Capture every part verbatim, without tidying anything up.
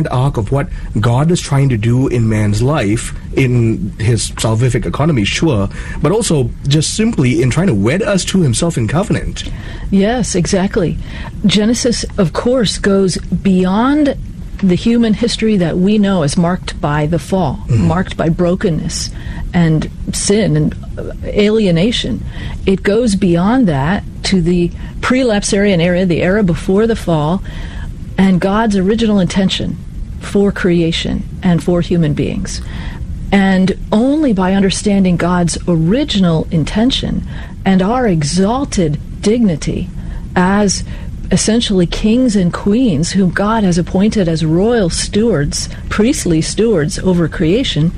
grand arc of what God is trying to do in man's life, in his salvific economy, sure, but also just simply in trying to wed us to himself in covenant. Yes, exactly. Genesis, of course, goes beyond the human history that we know as marked by the fall, mm-hmm. marked by brokenness and sin and alienation. It goes beyond that to the pre-lapsarian era, the era before the fall, and God's original intention for creation and for human beings. And only by understanding God's original intention and our exalted dignity as essentially kings and queens whom God has appointed as royal stewards, priestly stewards over creation,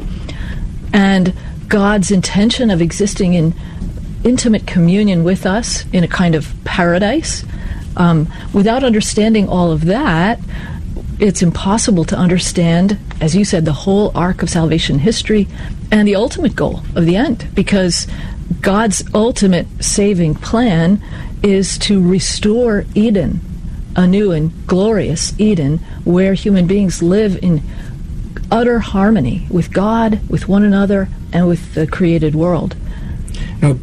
and God's intention of existing in intimate communion with us in a kind of paradise. Um, without understanding all of that, it's impossible to understand, as you said, the whole arc of salvation history and the ultimate goal of the end, because God's ultimate saving plan is to restore Eden, a new and glorious Eden, where human beings live in utter harmony with God, with one another, and with the created world. Now,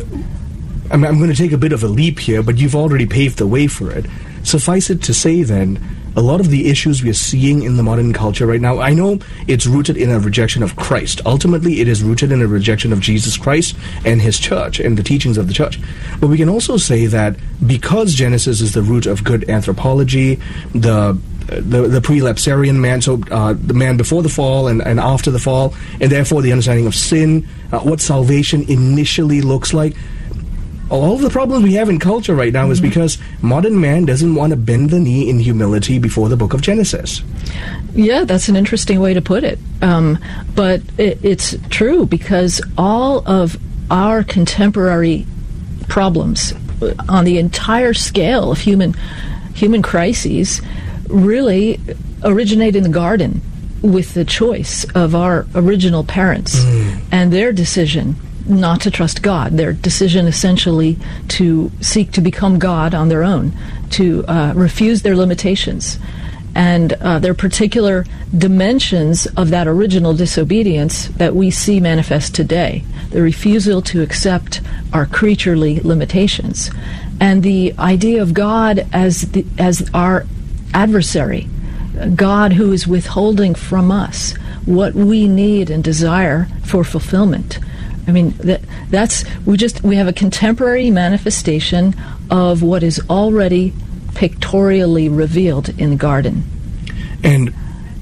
I'm, I'm going to take a bit of a leap here, but you've already paved the way for it. Suffice it to say, then, a lot of the issues we are seeing in the modern culture right now, I know it's rooted in a rejection of Christ. Ultimately, it is rooted in a rejection of Jesus Christ and his church and the teachings of the church. But we can also say that because Genesis is the root of good anthropology, the the, the pre-lapsarian man, so uh, the man before the fall and, and after the fall, and therefore the understanding of sin, uh, what salvation initially looks like, all of the problems we have in culture right now mm-hmm. is because modern man doesn't want to bend the knee in humility before the book of Genesis. Yeah, that's an interesting way to put it. Um, but it, it's true, because all of our contemporary problems on the entire scale of human human crises really originate in the garden with the choice of our original parents mm. and their decision not to trust God, their decision essentially to seek to become God on their own, to uh, refuse their limitations. And uh, there are particular dimensions of that original disobedience that we see manifest today. The refusal to accept our creaturely limitations. And the idea of God as the, as our adversary, God who is withholding from us what we need and desire for fulfillment. I mean, that, that's, we just, we have a contemporary manifestation of what is already pictorially revealed in the garden. And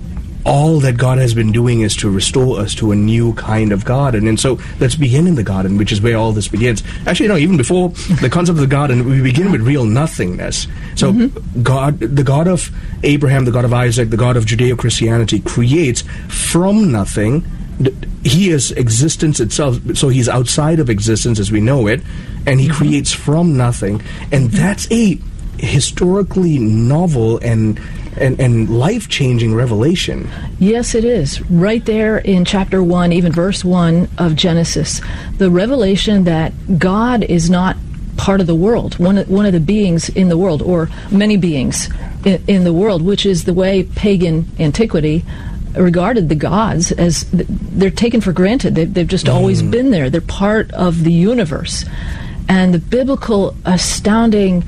all that God has been doing is to restore us to a new kind of garden. And so let's begin in the garden, which is where all this begins. Actually, no, even before the concept of the garden, we begin with real nothingness. So mm-hmm. God, the God of Abraham, the God of Isaac, the God of Judeo-Christianity creates from nothing. He is existence itself, so he's outside of existence as we know it, and he mm-hmm. creates from nothing. And that's a historically novel and and, and life-changing revelation. Yes, it is. Right there in chapter one, even verse one of Genesis, the revelation that God is not part of the world, one of, one of the beings in the world, or many beings in, in the world, which is the way pagan antiquity regarded the gods, as they're taken for granted. They've, they've just mm. always been there. They're part of the universe. And the biblical astounding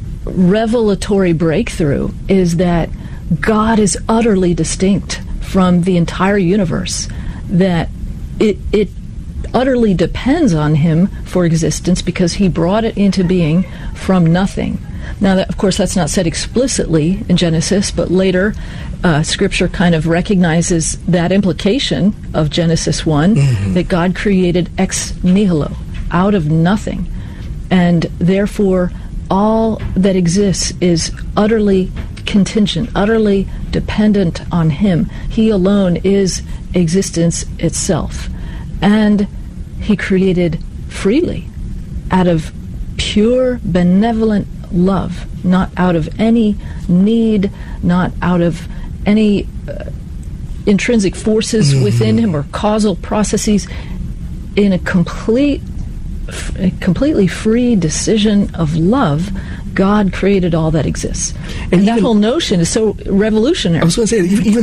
revelatory breakthrough is that God is utterly distinct from the entire universe, that it, it utterly depends on him for existence because he brought it into being from nothing. Now, that, of course, that's not said explicitly in Genesis, but later uh, Scripture kind of recognizes that implication of Genesis one, mm-hmm. that God created ex nihilo, out of nothing. And therefore, all that exists is utterly contingent, utterly dependent on him. He alone is existence itself. And he created freely, out of pure, benevolent love, not out of any need, not out of any uh, intrinsic forces mm-hmm. within him or causal processes, in a complete, f- a completely free decision of love. God created all that exists. And, and that whole notion is so revolutionary. I was going to say, even